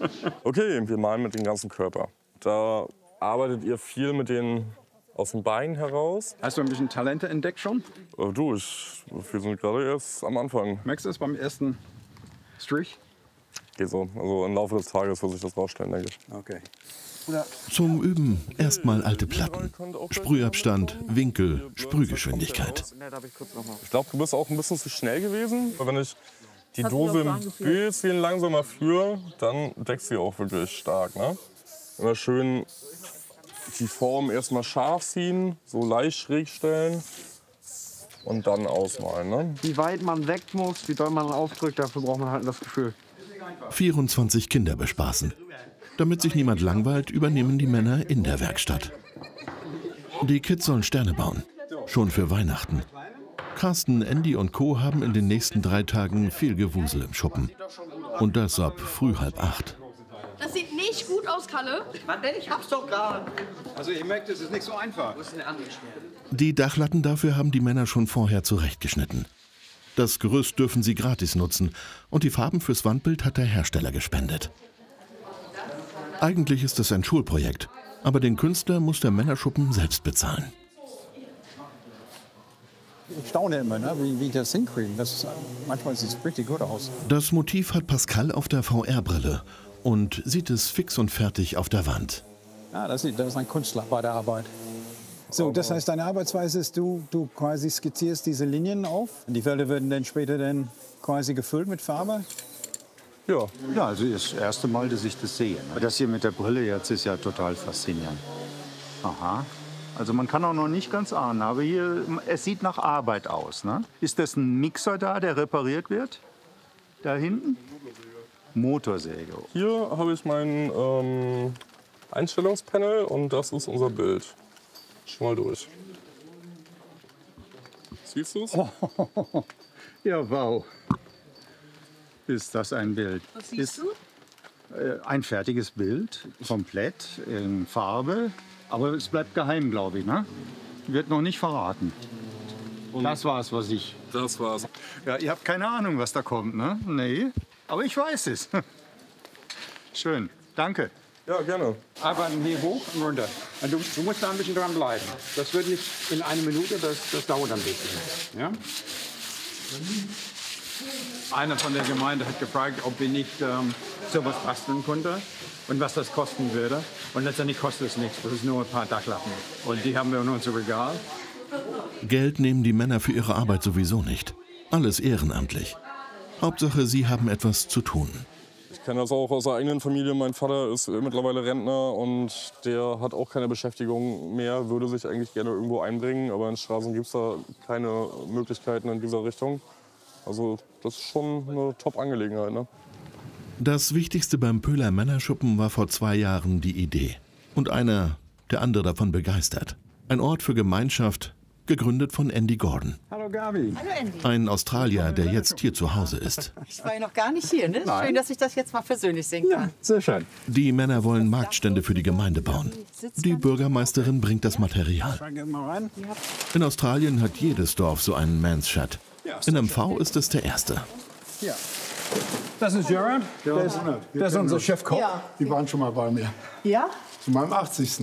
Okay, wir malen mit dem ganzen Körper. Da arbeitet ihr viel mit den aus den Beinen heraus. Hast du ein bisschen Talente entdeckt schon? Wir sind gerade erst am Anfang. Merkst du es beim ersten Strich? Geht so. Also im Laufe des Tages wird sich das rausstellen, denke ich. Okay. Zum Üben erstmal alte Platten. Sprühabstand, Winkel, Sprühgeschwindigkeit. Ich glaube, du bist auch ein bisschen zu schnell gewesen. Wenn ich die Dose ein bisschen langsamer führe, dann deckst du sie auch wirklich stark. Ne? Immer schön die Form erstmal scharf ziehen, so leicht schräg stellen und dann ausmalen. Ne? Wie weit man weg muss, wie doll man aufdrückt, dafür braucht man halt das Gefühl. 24 Kinder bespaßen. Damit sich niemand langweilt, übernehmen die Männer in der Werkstatt. Die Kids sollen Sterne bauen. Schon für Weihnachten. Carsten, Andy und Co. haben in den nächsten 3 Tagen viel Gewusel im Schuppen. Und das ab früh 7:30. Das sieht nicht gut aus, Kalle. Ich hab's doch gerade. Also ihr merkt, es ist nicht so einfach. Die Dachlatten dafür haben die Männer schon vorher zurechtgeschnitten. Das Gerüst dürfen sie gratis nutzen und die Farben fürs Wandbild hat der Hersteller gespendet. Eigentlich ist es ein Schulprojekt, aber den Künstler muss der Männerschuppen selbst bezahlen. Ich staune immer, ne, wie die das hinkriegen. Manchmal sieht es richtig gut aus. Das Motiv hat Pascal auf der VR-Brille und sieht es fix und fertig auf der Wand. Ja, das ist ein Künstler bei der Arbeit. So, das heißt, deine Arbeitsweise ist, du quasi skizzierst diese Linien auf. Die Felder werden dann später quasi gefüllt mit Farbe. Ja. Ja, also das erste Mal, dass ich das sehe. Das hier mit der Brille jetzt ist ja total faszinierend. Aha. Also man kann auch noch nicht ganz ahnen, aber hier, es sieht nach Arbeit aus. Ne? Ist das ein Mixer da, der repariert wird? Da hinten? Motorsäge. Hier habe ich mein Einstellungspanel und das ist unser Bild. Schon mal durch. Siehst du es? Oh, ja, wow. Ist das ein Bild? Was siehst du? Ein fertiges Bild, komplett in Farbe. Aber es bleibt geheim, glaube ich. Ne? Wird noch nicht verraten. Und das war's, was ich... Das war's. Ja, ihr habt keine Ahnung, was da kommt, ne? Nee, aber ich weiß es. Schön, danke. Ja, gerne. Arbeiten hier hoch und runter. Und du musst da ein bisschen dran bleiben. Das wird nicht in 1 Minute, das dauert ein bisschen. Ja? Einer von der Gemeinde hat gefragt, ob wir nicht sowas basteln konnten und was das kosten würde. Und letztendlich kostet es nichts, das ist nur ein paar Dachlatten. Und die haben wir in unserem Regal. Geld nehmen die Männer für ihre Arbeit sowieso nicht. Alles ehrenamtlich. Hauptsache, sie haben etwas zu tun. Ich kenne das auch aus der eigenen Familie. Mein Vater ist mittlerweile Rentner und der hat auch keine Beschäftigung mehr, würde sich eigentlich gerne irgendwo einbringen. Aber in Straßen gibt es da keine Möglichkeiten in dieser Richtung. Also das ist schon eine Top-Angelegenheit. Ne? Das Wichtigste beim Pöhler Männerschuppen war vor 2 Jahren die Idee. Und einer, der andere davon begeistert. Ein Ort für Gemeinschaft, gegründet von Andy Gordon. Hallo Gabi. Hallo Andy. Ein Australier, der jetzt hier zu Hause ist. Ich war ja noch gar nicht hier. Ne? Schön, dass ich das jetzt mal persönlich sehen kann. Sehr schön. Die Männer wollen Marktstände für die Gemeinde bauen. Die Bürgermeisterin bringt das Material. Geh mal rein. In Australien hat jedes Dorf so einen Man's Shed. In MV ist es der erste. Ja. Das ist Gerard. Das ist unser Chefkoch. Ja. Die waren schon mal bei mir. Ja? Zu meinem 80.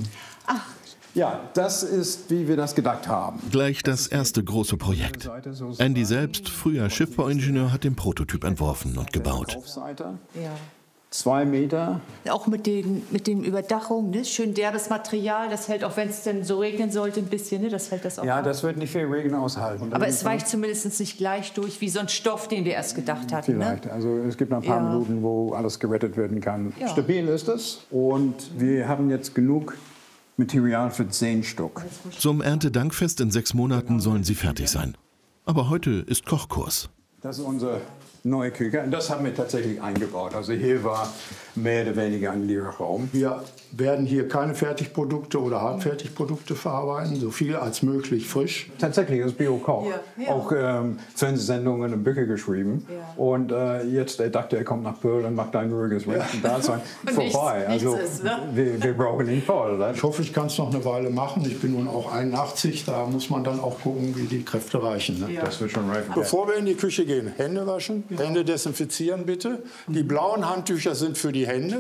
Ja, das ist, wie wir das gedacht haben. Gleich das erste große Projekt. Andy selbst, früher Schiffbauingenieur, hat den Prototyp entworfen und gebaut. Aufseite. Ja. 2 Meter. Auch mit den Überdachungen, ne? Schön derbes Material. Das hält, auch wenn es denn so regnen sollte, ein bisschen, ne? Das hält das auch. Ja, auf. das wird nicht viel Regen aushalten. Aber es weicht zumindest nicht gleich durch wie so ein Stoff, den wir erst gedacht hatten. Vielleicht. Ne? Also es gibt noch ein paar Minuten, wo alles gerettet werden kann. Ja. Stabil ist es. Und wir haben jetzt genug Material für 10 Stück. Zum Erntedankfest in 6 Monaten sollen sie fertig sein. Aber heute ist Kochkurs. Das ist unsere neue Küche. Und das haben wir tatsächlich eingebaut. Also hier war mehr oder weniger ein leerer Raum. Wir werden hier keine Fertigprodukte oder Halbfertigprodukte verarbeiten, so viel als möglich frisch. Tatsächlich ist Bio-Koch. Ja. Auch Fernsehsendungen und Bücher geschrieben. Ja. Und jetzt der dachte, er kommt nach Böhl und macht ein ruhiges Dasein vorbei. Nichts Also ist, ne? wir brauchen ihn voll. Oder? Ich hoffe, ich kann es noch eine Weile machen. Ich bin nun auch 81, da muss man dann auch gucken, wie die Kräfte reichen. Ne? Das wird schon reifen. Bevor wir in die Küche gehen, Hände waschen, Hände desinfizieren bitte. Die blauen Handtücher sind für die Hände.